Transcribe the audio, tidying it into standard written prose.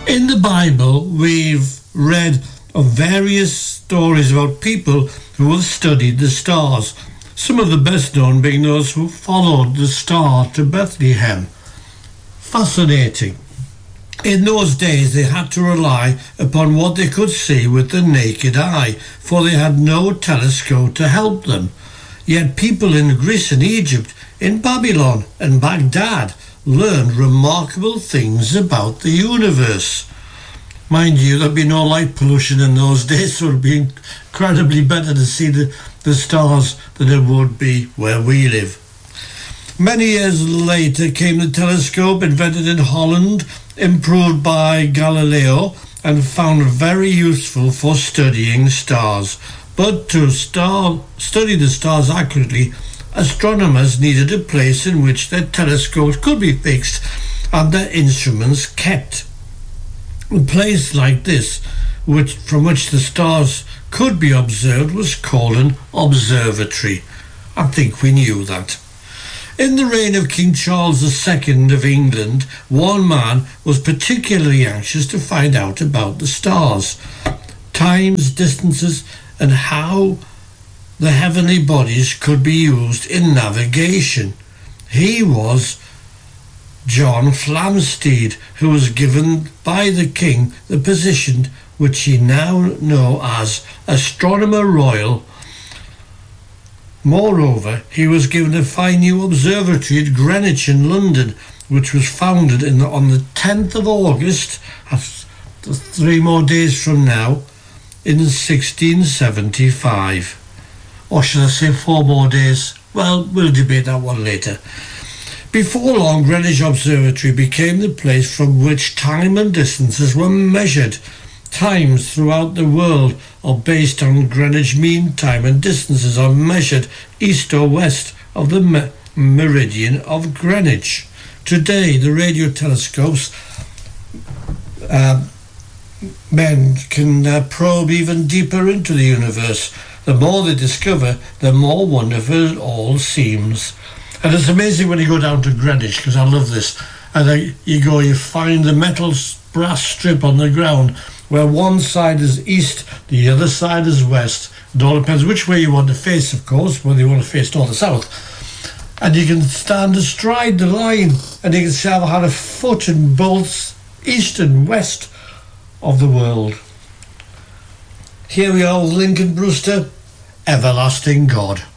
In the Bible, we've read of various stories about people who have studied the stars, some of the best known being those who followed the star to Bethlehem. Fascinating. In those days they had to rely upon what they could see with the naked eye, for they had no telescope to help them. Yet people in Greece and Egypt, in Babylon and Baghdad, learned remarkable things about the universe. Mind you, there'd be no light pollution in those days, so it'd be incredibly better to see the stars than it would be where we live. Many years later came the telescope, invented in Holland, improved by Galileo, and found very useful for studying stars. But to study the stars accurately, astronomers needed a place in which their telescopes could be fixed and their instruments kept. A place like this, from which the stars could be observed, was called an observatory. I think we knew that. In the reign of King Charles II of England, one man was particularly anxious to find out about the stars, times, distances, and how the heavenly bodies could be used in navigation. He was John Flamsteed, who was given by the king the position which he now knows as Astronomer Royal. Moreover, he was given a fine new observatory at Greenwich in London, which was founded on the 10th of August, 3 more days from now, in 1675. Or should I say 4 more days? Well, we'll debate that one later. Before long, Greenwich Observatory became the place from which time and distances were measured. Times throughout the world are based on Greenwich Mean Time, and distances are measured east or west of the meridian of Greenwich. Today, the radio telescopes men can probe even deeper into the universe. The more they discover, the more wonderful it all seems. And it's amazing when you go down to Greenwich, because I love this, and you find the metal brass strip on the ground, where one side is east, the other side is west. It all depends which way you want to face, of course, whether you want to face north or south. And you can stand astride the line, and you can see I've had a foot in both east and west of the world. Here we are with Lincoln Brewster, Everlasting God.